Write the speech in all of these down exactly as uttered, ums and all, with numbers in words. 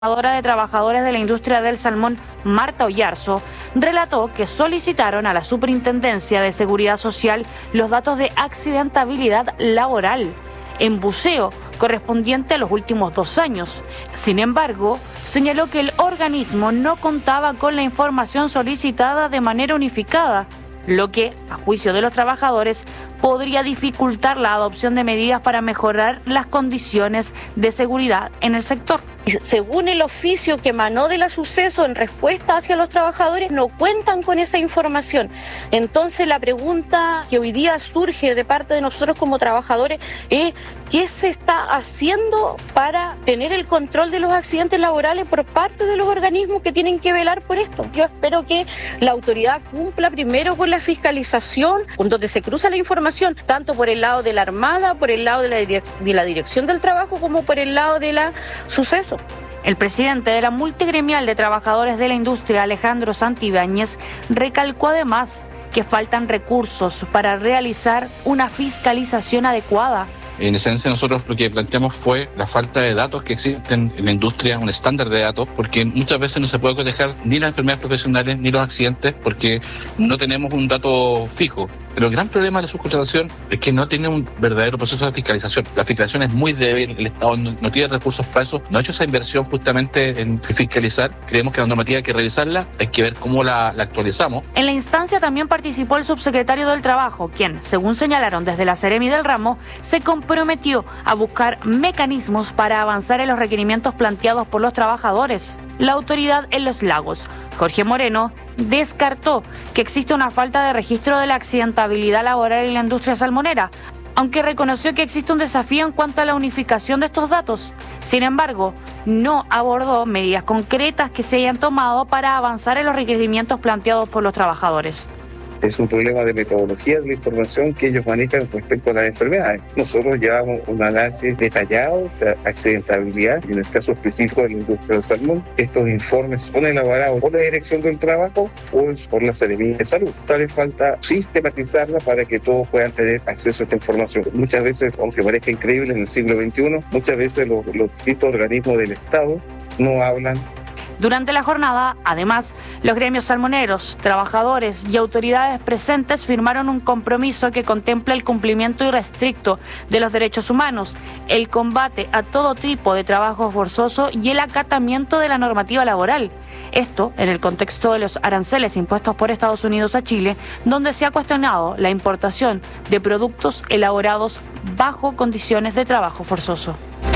de trabajadores de la industria del salmón, Marta Oyarzo, relató que solicitaron a la Superintendencia de Seguridad Social los datos de accidentabilidad laboral en buceo correspondiente a los últimos dos años. Sin embargo, señaló que el organismo no contaba con la información solicitada de manera unificada, lo que, a juicio de los trabajadores, podría dificultar la adopción de medidas para mejorar las condiciones de seguridad en el sector. Según el oficio que emanó de la suceso en respuesta hacia los trabajadores, no cuentan con esa información. Entonces la pregunta que hoy día surge de parte de nosotros como trabajadores es ¿qué se está haciendo para tener el control de los accidentes laborales por parte de los organismos que tienen que velar por esto? Yo espero que la autoridad cumpla primero con la fiscalización, donde se cruza la información, tanto por el lado de la Armada, por el lado de la, direc- de la Dirección del Trabajo, como por el lado de la suceso. El presidente de la multigremial de trabajadores de la industria, Alejandro Santibáñez, recalcó además que faltan recursos para realizar una fiscalización adecuada. En esencia, nosotros lo que planteamos fue la falta de datos que existen en la industria, un estándar de datos, porque muchas veces no se puede cotejar ni las enfermedades profesionales ni los accidentes porque no tenemos un dato fijo. Pero el gran problema de la subcontratación es que no tiene un verdadero proceso de fiscalización. La fiscalización es muy débil, el Estado no, no tiene recursos para eso, no ha hecho esa inversión justamente en fiscalizar. Creemos que la normativa hay que revisarla, hay que ver cómo la, la actualizamos. En la instancia también participó el subsecretario del Trabajo, quien, según señalaron desde la Seremi del ramo, se comprometió a buscar mecanismos para avanzar en los requerimientos planteados por los trabajadores. La autoridad en Los Lagos, Jorge Moreno, descartó que existe una falta de registro de la accidentabilidad laboral en la industria salmonera, aunque reconoció que existe un desafío en cuanto a la unificación de estos datos. Sin embargo, no abordó medidas concretas que se hayan tomado para avanzar en los requerimientos planteados por los trabajadores. Es un problema de metodología de la información que ellos manejan respecto a las enfermedades. Nosotros llevamos un análisis detallado de accidentabilidad, y en el caso específico de la industria del salmón, estos informes son elaborados por la Dirección del Trabajo o por la Seremi de Salud. Tal vez falta sistematizarla para que todos puedan tener acceso a esta información. Muchas veces, aunque parezca increíble en el siglo veintiuno, muchas veces los, los distintos organismos del Estado no hablan. Durante la jornada, además, los gremios salmoneros, trabajadores y autoridades presentes firmaron un compromiso que contempla el cumplimiento irrestricto de los derechos humanos, el combate a todo tipo de trabajo forzoso y el acatamiento de la normativa laboral. Esto en el contexto de los aranceles impuestos por Estados Unidos a Chile, donde se ha cuestionado la importación de productos elaborados bajo condiciones de trabajo forzoso.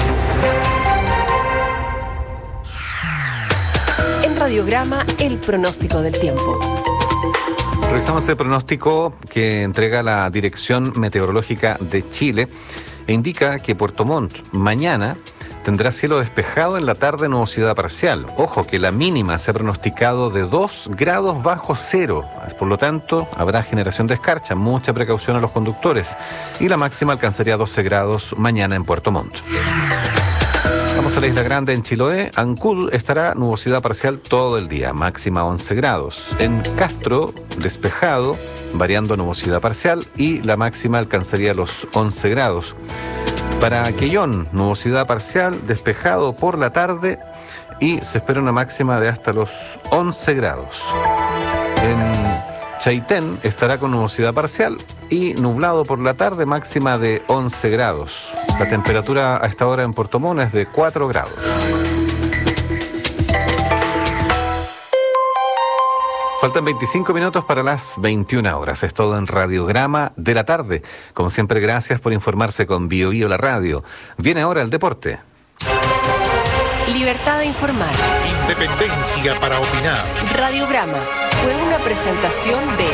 Radiograma, el pronóstico del tiempo. Revisamos el pronóstico que entrega la Dirección Meteorológica de Chile e indica que Puerto Montt mañana tendrá cielo despejado en la tarde, nubosidad parcial. Ojo que la mínima se ha pronosticado de dos grados bajo cero. Por lo tanto, habrá generación de escarcha. Mucha precaución a los conductores. Y la máxima alcanzaría doce grados mañana en Puerto Montt. Vamos a la Isla Grande en Chiloé. Ancud estará nubosidad parcial todo el día, máxima once grados. En Castro, despejado, variando nubosidad parcial y la máxima alcanzaría los once grados. Para Quellón, nubosidad parcial, despejado por la tarde y se espera una máxima de hasta los once grados. En Chaitén estará con nubosidad parcial y nublado por la tarde, máxima de once grados. La temperatura a esta hora en Puerto Montt es de cuatro grados. Faltan veinticinco minutos para las veintiuna horas. Es todo en Radiograma de la tarde. Como siempre, gracias por informarse con Bio Bio la radio. Viene ahora el deporte. Libertad de informar. Independencia para opinar. Radiograma fue una presentación de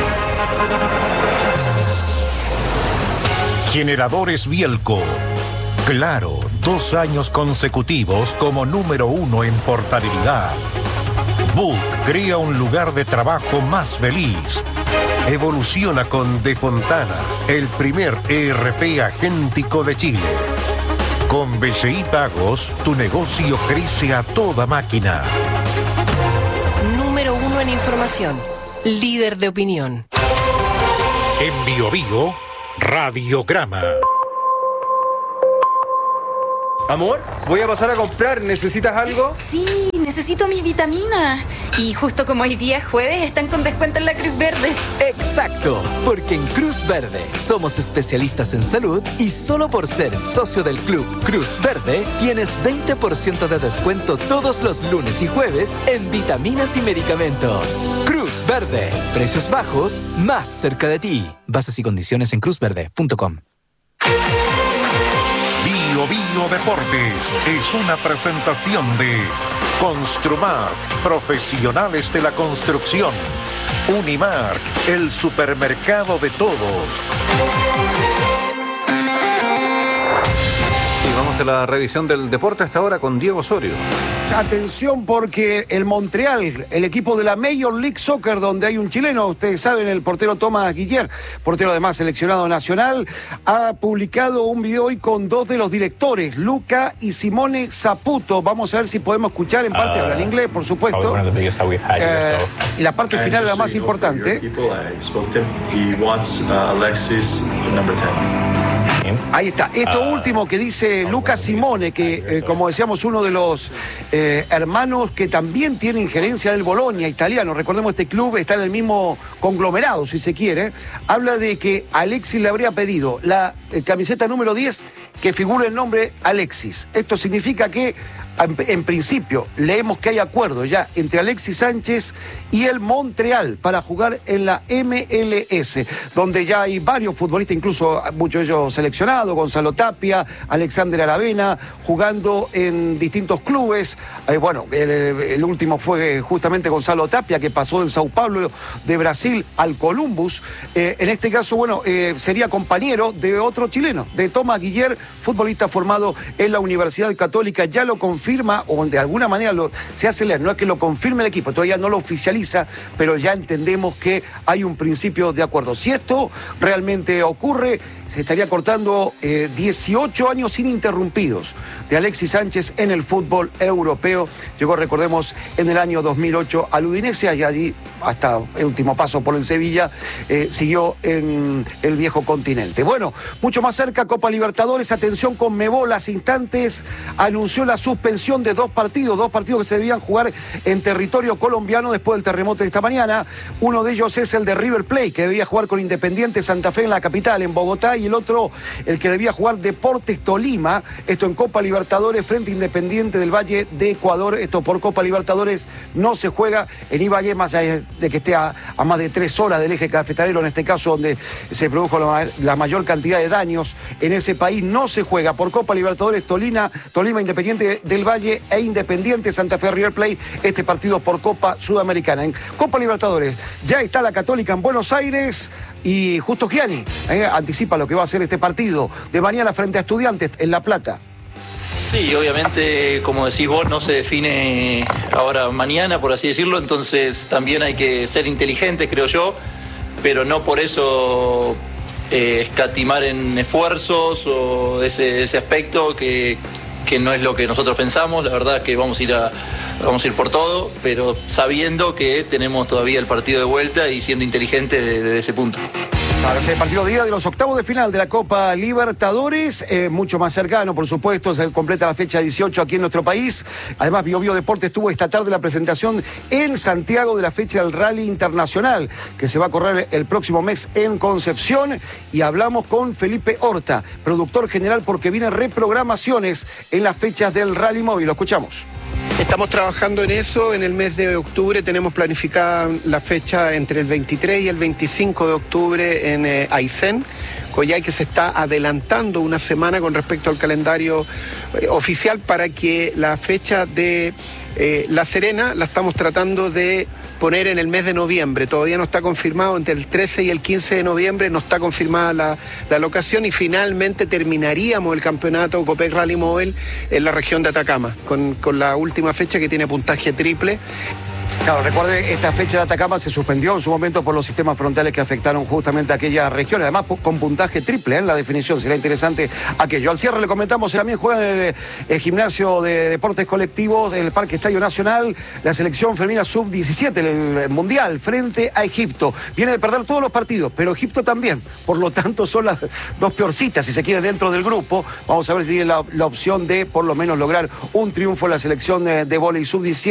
Generadores Bielco. Claro, dos años consecutivos como número uno en portabilidad. Book crea un lugar de trabajo más feliz. Evoluciona con De Fontana, el primer E R P agéntico de Chile. Con B C I Pagos, tu negocio crece a toda máquina. Número uno en información. Líder de opinión. En Bio Bio, Radiograma. Amor, voy a pasar a comprar. ¿Necesitas algo? Sí, necesito mis vitaminas. Y justo como hoy día es jueves, están con descuento en la Cruz Verde. Exacto, porque en Cruz Verde somos especialistas en salud y solo por ser socio del club Cruz Verde tienes veinte por ciento de descuento todos los lunes y jueves en vitaminas y medicamentos. Cruz Verde, precios bajos, más cerca de ti. Bases y condiciones en cruz verde punto com. Bio Bio Deportes es una presentación de Construmark, profesionales de la construcción. Unimark, el supermercado de todos. Y vamos a la revisión del deporte hasta ahora con Diego Osorio. Atención porque el Montreal, el equipo de la Major League Soccer, donde hay un chileno, ustedes saben, el portero Tomás Guiller, portero además seleccionado nacional, ha publicado un video hoy con dos de los directores, Luca y Simone Saputo. Vamos a ver si podemos escuchar, en parte uh, hablan inglés, por supuesto. Eh, y la parte final es la más importante. Ahí está. Esto uh, último que dice Luca Simone, que eh, como decíamos, uno de los eh, hermanos que también tiene injerencia en el Bolonia italiano. Recordemos, este club está en el mismo conglomerado, si se quiere. Habla de que Alexis le habría pedido la eh, camiseta número diez que figure el nombre Alexis. Esto significa que En, en principio, leemos que hay acuerdo ya entre Alexis Sánchez y el Montreal para jugar en la M L S, donde ya hay varios futbolistas, incluso muchos de ellos seleccionados, Gonzalo Tapia, Alexander Aravena, jugando en distintos clubes. Eh, bueno, el, el último fue justamente Gonzalo Tapia, que pasó del Sao Paulo de Brasil al Columbus. Eh, en este caso, bueno, eh, sería compañero de otro chileno, de Tomás Guiller, futbolista formado en la Universidad Católica. Ya lo confirma, o de alguna manera lo, se hace leer, no es que lo confirme el equipo, todavía no lo oficializa, pero ya entendemos que hay un principio de acuerdo. Si esto realmente ocurre, se estaría cortando eh, dieciocho años ininterrumpidos de Alexis Sánchez en el fútbol europeo. Llegó, recordemos, en el año dos mil ocho al Udinese, y allí, hasta el último paso por el Sevilla, eh, siguió en el viejo continente. Bueno, mucho más cerca, Copa Libertadores. Atención, Conmebol hace instantes anunció la suspensión de dos partidos, dos partidos que se debían jugar en territorio colombiano después del terremoto de esta mañana. Uno de ellos es el de River Plate, que debía jugar con Independiente Santa Fe en la capital, en Bogotá, y el otro, el que debía jugar Deportes Tolima, esto en Copa Libertadores frente a Independiente del Valle de Ecuador. Esto por Copa Libertadores no se juega en Ibagué, más allá de que esté a, a más de tres horas del eje cafetalero, en este caso donde se produjo la, la mayor cantidad de daños en ese país. No se juega por Copa Libertadores Tolima, Tolima Independiente del Valle e Independiente Santa Fe River Plate, este partido por Copa Sudamericana. En Copa Libertadores ya está la Católica en Buenos Aires, y Justo Gianni eh, anticipa lo que va a ser este partido de mañana frente a Estudiantes en La Plata. Sí, obviamente, como decís vos, no se define ahora mañana, por así decirlo, entonces también hay que ser inteligentes, creo yo, pero no por eso eh, escatimar en esfuerzos o ese, ese aspecto que, que no es lo que nosotros pensamos. La verdad es que vamos a ir a, vamos a ir por todo, pero sabiendo que tenemos todavía el partido de vuelta y siendo inteligentes desde de ese punto. Claro, ese partido día de los octavos de final de la Copa Libertadores, eh, mucho más cercano, por supuesto, se completa la fecha dieciocho aquí en nuestro país. Además, Bio Bio Deportes tuvo esta tarde la presentación en Santiago de la fecha del Rally Internacional, que se va a correr el próximo mes en Concepción, y hablamos con Felipe Horta, productor general, porque vienen reprogramaciones en las fechas del Rally Móvil. Lo escuchamos. Estamos trabajando en eso. En el mes de octubre tenemos planificada la fecha entre el veintitrés y el veinticinco de octubre en eh, Aysén, Coyhai, que se está adelantando una semana con respecto al calendario eh, oficial, para que la fecha de eh, La Serena la estamos tratando de poner en el mes de noviembre. Todavía no está confirmado, entre el trece y el quince de noviembre no está confirmada la, la locación, y finalmente terminaríamos el campeonato Copec Rally Móvil en la región de Atacama, con, con la última fecha que tiene puntaje triple. Claro, recuerde, esta fecha de Atacama se suspendió en su momento por los sistemas frontales que afectaron justamente a aquella región, además con puntaje triple ¿eh? en la definición, será interesante aquello. Al cierre le comentamos, también juega en el, el gimnasio de deportes colectivos del Parque Estadio Nacional, la selección femenina sub diecisiete, el Mundial, frente a Egipto. Viene de perder todos los partidos, pero Egipto también, por lo tanto son las dos peorcitas, si se quiere, dentro del grupo. Vamos a ver si tiene la, la opción de por lo menos lograr un triunfo en la selección de, de vóley sub diecisiete.